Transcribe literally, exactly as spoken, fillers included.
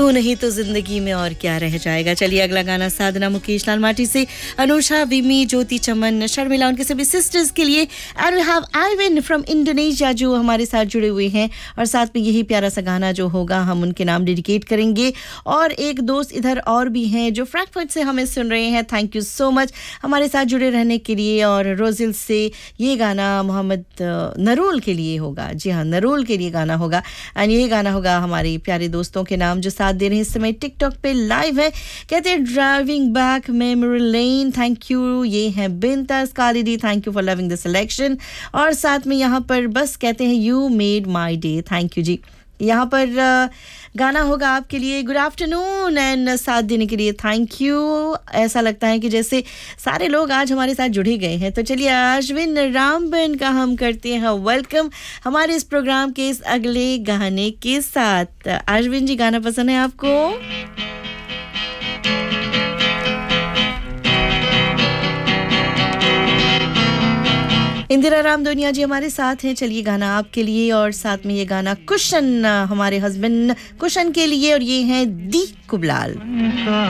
तू नहीं तो जिंदगी में और क्या रह जाएगा। चलिए अगला गाना साधना मुकेश लाल माटी से, अनुषा, विमी, ज्योति, चमन, शर्मिला, उनके सभी सिस्टर्स के लिए। And we have Ivan from Indonesia जो हमारे साथ जुड़े हुए हैं, और साथ में यही प्यारा सा गाना जो होगा हम उनके नाम डेडिकेट करेंगे। और एक दोस्त इधर और भी हैं जो फ्रैंकफर्ट से हमें सुन रहे हैं। थैंक यू सो मच हमारे साथ जुड़े रहने के लिए। और रोजिल से ये गाना मोहम्मद नरूल के लिए होगा। जी हाँ, नरूल के लिए गाना होगा। एंड ये गाना होगा हमारे प्यारे दोस्तों के नाम जो साथ दे रहे हैं इस समय टिकटॉक पे लाइव है। कहते हैं driving back memory lane. Thank you. ये है बिंतास कालिदी, thank you for loving the selection. और साथ में यहाँ पर बस कहते हैं you made my day. Thank you जी। यहाँ पर गाना होगा आपके लिए गुड आफ्टरनून एंड साथ देने के लिए थैंक यू। ऐसा लगता है कि जैसे सारे लोग आज हमारे साथ जुड़े गए हैं। तो चलिए आश्विन रामबन का हम करते हैं वेलकम हमारे इस प्रोग्राम के इस अगले गाने के साथ। आश्विन जी, गाना पसंद है आपको? इंदिरा राम दुनिया जी हमारे साथ हैं। चलिए गाना आपके लिए, और साथ में ये गाना कुशन हमारे हस्बैंड कुशन के लिए, और ये हैं दी कुबलाल।